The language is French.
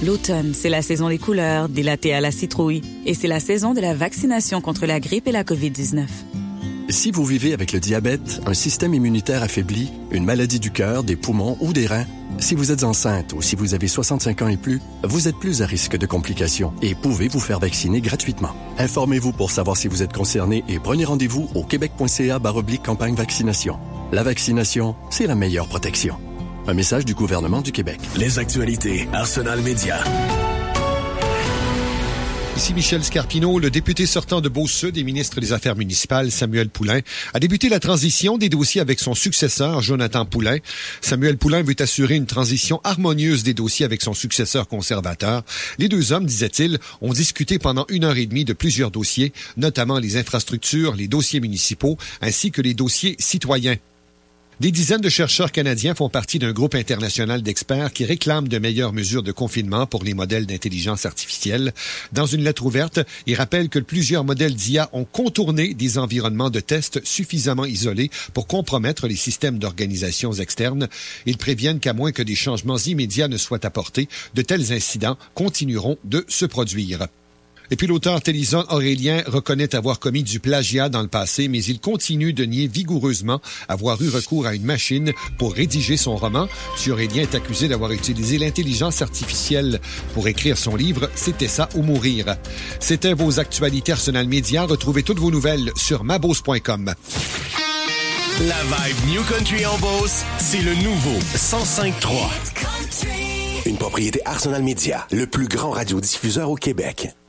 L'automne, c'est la saison des couleurs, des lattés à la citrouille. Et c'est la saison de la vaccination contre la grippe et la COVID-19. Si vous vivez avec le diabète, un système immunitaire affaibli, une maladie du cœur, des poumons ou des reins, si vous êtes enceinte ou si vous avez 65 ans et plus, vous êtes plus à risque de complications et pouvez vous faire vacciner gratuitement. Informez-vous pour savoir si vous êtes concerné et prenez rendez-vous au québec.ca/campagne vaccination. La vaccination, c'est la meilleure protection. Un message du gouvernement du Québec. Les actualités Arsenal Média. Ici Michel Scarpino, le député sortant de Beauce-Sud et ministre des Affaires municipales, Samuel Poulin, a débuté la transition des dossiers avec son successeur, Jonathan Poulin. Samuel Poulin veut assurer une transition harmonieuse des dossiers avec son successeur conservateur. Les deux hommes, disait-il, ont discuté pendant 1h30 de plusieurs dossiers, notamment les infrastructures, les dossiers municipaux, ainsi que les dossiers citoyens. Des dizaines de chercheurs canadiens font partie d'un groupe international d'experts qui réclament de meilleures mesures de confinement pour les modèles d'intelligence artificielle. Dans une lettre ouverte, ils rappellent que plusieurs modèles d'IA ont contourné des environnements de tests suffisamment isolés pour compromettre les systèmes d'organisations externes. Ils préviennent qu'à moins que des changements immédiats ne soient apportés, de tels incidents continueront de se produire. Et puis l'auteur Téléson Aurélien reconnaît avoir commis du plagiat dans le passé, mais il continue de nier vigoureusement avoir eu recours à une machine pour rédiger son roman. M. Aurélien est accusé d'avoir utilisé l'intelligence artificielle pour écrire son livre « C'était ça ou mourir ». C'était vos actualités Arsenal Média. Retrouvez toutes vos nouvelles sur mabose.com. La vibe New Country en Beauce, c'est le nouveau 105.3. Une propriété Arsenal Média, le plus grand radiodiffuseur au Québec.